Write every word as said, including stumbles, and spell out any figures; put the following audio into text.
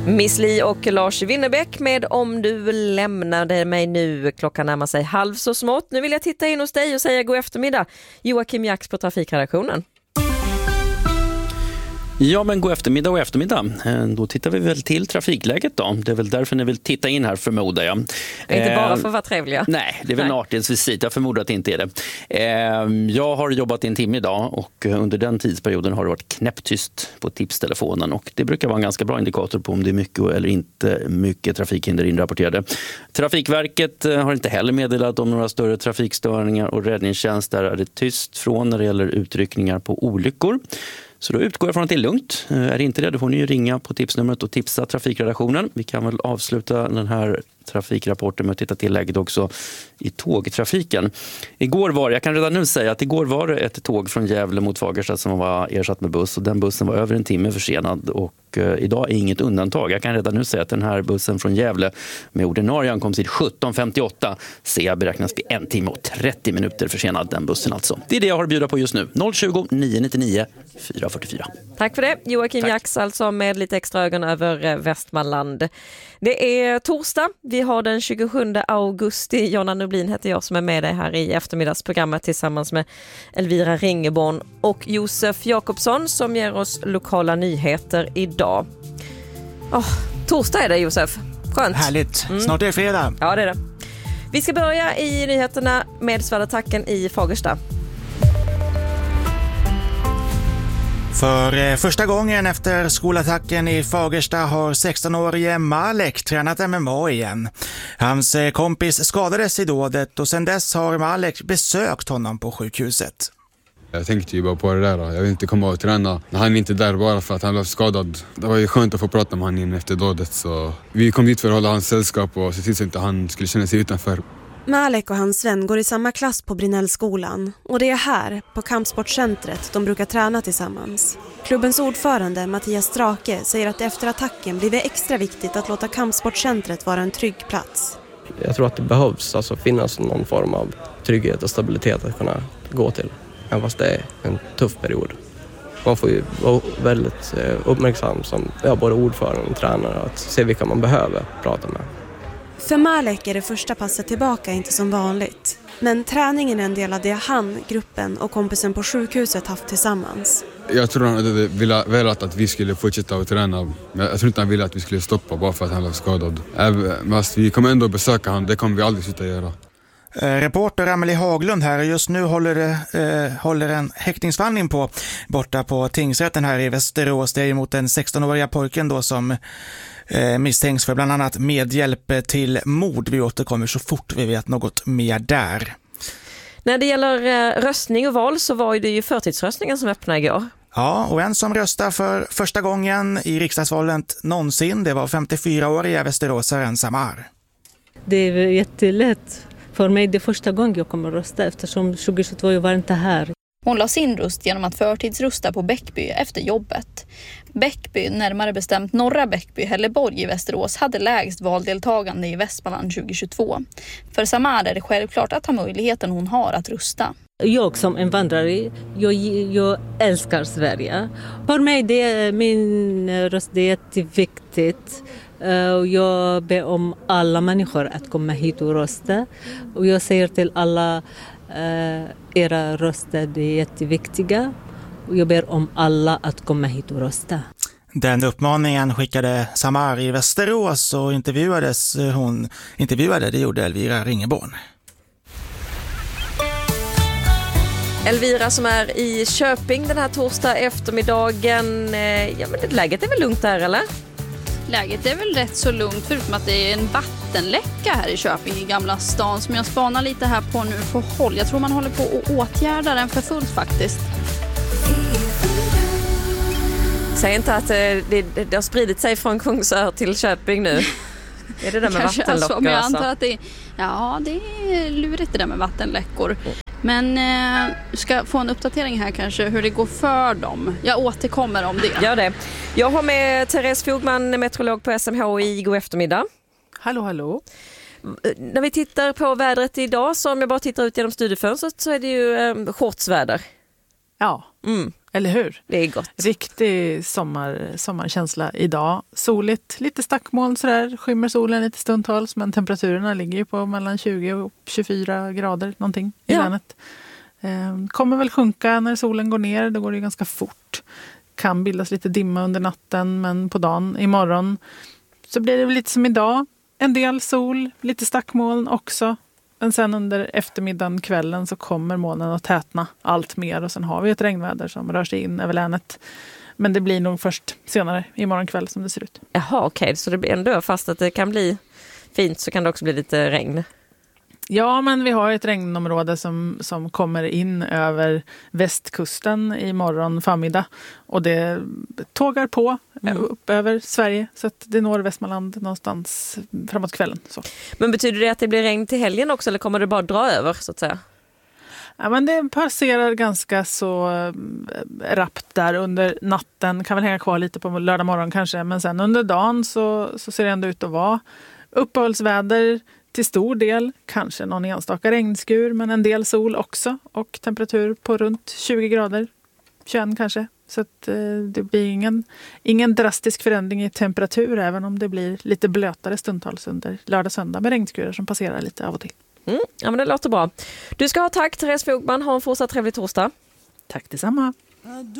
Miss Li och Lars Winnerbäck med Om du lämnade mig nu. Klockan närmar sig halv så smått. Nu vill jag titta in hos dig och säga god eftermiddag. Joakim Jax på Trafikredaktionen. Ja, men god eftermiddag och eftermiddag. Då tittar vi väl till trafikläget då. Det är väl därför ni vill titta in här, förmodar jag. Inte bara för att vara trevliga. Nej, det är väl en artighetsvisit. Jag förmodar att det inte är det. Jag har jobbat en timme idag och under den tidsperioden har det varit knäpptyst på tipstelefonen. Och det brukar vara en ganska bra indikator på om det är mycket eller inte mycket trafikhinder inrapporterade. Trafikverket har inte heller meddelat om några större trafikstörningar och räddningstjänst där är det tyst från när det gäller utryckningar på olyckor. Så då utgår jag från att det är lugnt. Är det inte det, då får ni ju ringa på tipsnumret och tipsa trafikredaktionen. Vi kan väl avsluta den här trafikrapporten med att titta till läget också i tågtrafiken. Igår var det, jag kan redan nu säga att igår var det ett tåg från Gävle mot Fagersta som var ersatt med buss och den bussen var över en timme försenad och eh, idag är inget undantag. Jag kan redan nu säga att den här bussen från Gävle med ordinarie ankomst sjutton femtioåtta ser jag beräknas bli en timme och trettio minuter försenad, den bussen alltså. Det är det jag har att bjuda på just nu. noll tjugo, nio nittionio, fyra fyrtiofyra. Tack för det. Joakim Jax alltså med lite extra ögon över Västmanland. Det är torsdag. Vi har den tjugosjunde augusti. Jonna Nublin heter jag som är med dig här i eftermiddagsprogrammet tillsammans med Elvira Ringeborn och Josef Jakobsson som ger oss lokala nyheter idag. Oh, torsdag är det, Josef. Skönt. Härligt. Mm. Snart är det fredag. Ja, det är det. Vi ska börja i nyheterna med svärdattacken i Fagersta. För första gången efter skolattacken i Fagersta har sexton-årige Malek tränat M M A igen. Hans kompis skadades i dådet och sedan dess har Malek besökt honom på sjukhuset. Jag tänkte ju bara på det där. Jag vill inte komma och träna när han inte är där bara för att han blev skadad. Det var ju skönt att få prata med honom efter dådet. Så vi kom dit för att hålla hans sällskap och se till så att inte han skulle känna sig utanför. Malek och hans vän går i samma klass på Brinellskolan och det är här, på Kampsportcentret, de brukar träna tillsammans. Klubbens ordförande Mattias Strake säger att efter attacken blir det extra viktigt att låta Kampsportcentret vara en trygg plats. Jag tror att det behövs alltså finnas någon form av trygghet och stabilitet att kunna gå till, även fast det är en tuff period. Man får ju vara väldigt uppmärksam som ja, både ordförande och tränare att se vilka man behöver prata med. För Malek är det första passet tillbaka inte som vanligt. Men träningen är en del av det han, gruppen och kompisen på sjukhuset haft tillsammans. Jag tror han hade velat att vi skulle fortsätta att träna. Men jag tror inte han ville att vi skulle stoppa bara för att han var skadad. Men vi kommer ändå besöka honom, det kommer vi aldrig sluta göra. Reporter Amelie Haglund här. Just nu håller, eh, håller en häktningsförhandling på borta på tingsrätten här i Västerås. Det är mot den sexton-åriga pojken då som eh, misstänks för bland annat medhjälp till mord. Vi återkommer så fort vi vet något mer där. När det gäller eh, röstning och val så var det ju förtidsröstningen som öppnade igår. Ja, och en som röstar för första gången i riksdagsvalet någonsin, det var femtiofyraåriga västeråsaren Samar. Det är jättelätt. För mig det är första gången jag kommer att rösta eftersom tjugohundratjugotvå jag var inte här. Hon la sin röst genom att förtidsrösta på Bäckby efter jobbet. Bäckby, närmare bestämt norra Bäckby, Helleborg i Västerås, hade lägst valdeltagande i Västmanland tjugohundratjugotvå. För Samar är det självklart att ha möjligheten hon har att rösta. Jag som invandrare, jag, jag älskar Sverige. För mig det är min röst det är jätteviktigt. Och jag ber om alla människor att komma hit och rösta. Och jag säger till alla uh, era röster det är jätteviktiga. Och jag ber om alla att komma hit och rösta. Den uppmaningen skickade Samar i Västerås och intervjuades hon intervjuade det gjorde Elvira Ringeborn. Elvira som är i Köping den här torsdag eftermiddagen. Ja, men läget är väl lugnt där, eller? Läget är väl rätt så lugnt förutom att det är en vattenläcka här i Köping i Gamla stan som jag spanar lite här på nu på håll. Jag tror man håller på att åtgärda den för fullt faktiskt. Säg inte att det, det, det har spridit sig från Kungsör till Köping nu. Är det där med vattenläckor? Alltså, men jag antar att det är, ja, det är lurigt det där med vattenläckor. Men eh, ska få en uppdatering här kanske hur det går för dem. Jag återkommer om det. Gör det. Jag har med Therese Fogman, meteorolog på S M H i. God eftermiddag. Hallå, hallå. När vi tittar på vädret idag, så om jag bara tittar ut genom studiofönstret så är det ju eh, shortsväder. Ja. Mm. Eller hur? Det är gott. Riktig sommar, sommarkänsla idag. Soligt, lite stackmoln sådär. Skymmer solen lite stundtals. Men temperaturerna ligger ju på mellan tjugo och tjugofyra grader någonting i Ja. länet. Ehm, kommer väl sjunka när solen går ner. Då går det ju ganska fort. Kan bildas lite dimma under natten. Men på dagen, imorgon, så blir det väl lite som idag. En del sol, lite stackmoln också. Men sen under eftermiddagen, kvällen, så kommer molnen att tätna allt mer. Och sen har vi ett regnväder som rör sig in över länet. Men det blir nog först senare, imorgon kväll, som det ser ut. Jaha, okej. Okay. Så det blir ändå, fast att det kan bli fint, så kan det också bli lite regn. Ja, men vi har ett regnområde som, som kommer in över västkusten imorgon förmiddag. Och det tågar på mm. upp över Sverige. Så att det når Västmanland någonstans framåt kvällen. Så. Men betyder det att det blir regn till helgen också, eller kommer det bara dra över, så att säga? Ja, men det passerar ganska så rappt där under natten. Kan väl hänga kvar lite på lördag morgon kanske. Men sen under dagen så, så ser det ändå ut att vara uppehållsväder till stor del. Kanske någon enstaka regnskur, men en del sol också. Och temperatur på runt tjugo grader. tjugoett kanske. Så att eh, det blir ingen, ingen drastisk förändring i temperatur, även om det blir lite blötare stundtals under lördag söndag med regnskurar som passerar lite av och till. Mm, ja, men det låter bra. Du ska ha tack, Therese Fogman. Ha en fortsatt trevlig torsdag. Tack detsamma.